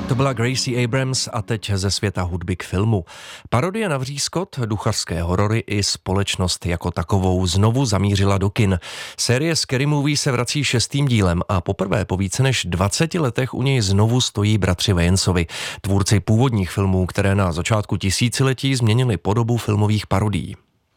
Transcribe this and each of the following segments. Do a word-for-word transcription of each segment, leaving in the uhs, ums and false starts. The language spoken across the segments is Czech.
To byla Gracie Abrams a teď ze světa hudby k filmu. Parodie na vřízkot, duchařské horory i společnost jako takovou znovu zamířila do kin. Série Scary Movie se vrací šestým dílem a poprvé po více než dvaceti letech u něj znovu stojí bratři Waynesovi, tvůrci původních filmů, které na začátku tisíciletí změnili podobu filmových parodií.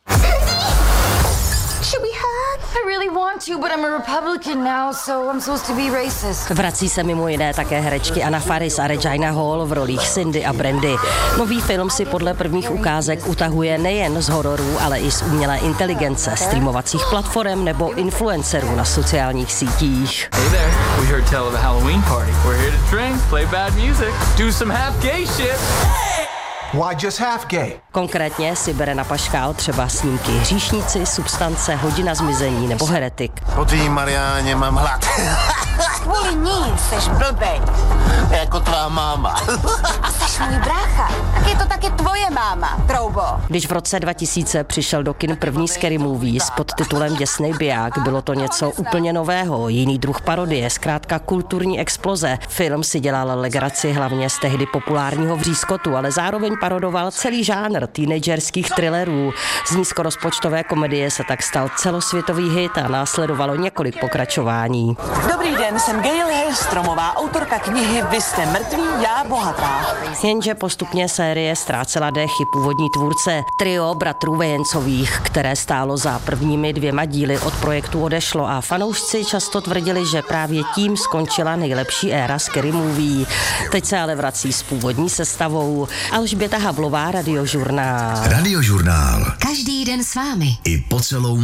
Vrací se mimo jiné také herečky Anna Faris a Regina Hall v rolích Cindy a Brandy. Nový film si podle prvních ukázek utahuje nejen z hororů, ale i z umělé inteligence, streamovacích platform nebo influencerů na sociálních sítích. Hey there, we heard tell of a Halloween party. We're here to drink, play bad music, do some half gay shit. Why just half gay? Konkrétně si bere na paškál třeba snímky Hříšníci, Substance, Hodina zmizení nebo Heretik. Po tvý Mariáně mám hlad. Kvůli ní seš blbej. Jako tvá máma. A seš můj brácha. Tak je to taky tvoje máma, troubo. Když v roce dva tisíce přišel do kin první Scary Movie s podtitulem Děsnej biják, bylo to něco úplně nového, jiný druh parodie, zkrátka kulturní exploze. Film si dělal legraci hlavně z tehdy populárního vřízkotu, ale zároveň parodoval celý žánr teenagerských thrillerů. Z nízkorozpočtové komedie se tak stal celosvětový hit a následovalo několik pokračování. Dobrý den, jsem Gail Hellstromová, autorka knihy Vy jste mrtví, já bohatá. Jenže postupně série ztrácela dechy původní tvůrce. Trio bratrů Waynesových, které stálo za prvními dvěma díly, od projektu odešlo a fanoušci často tvrdili, že právě tím skončila nejlepší éra Scary Movie. Teď se ale vrací s původní sestavou. Alžběta Havlová, Radiožurnál. Radiožurnál. Každý den s vámi. I po celou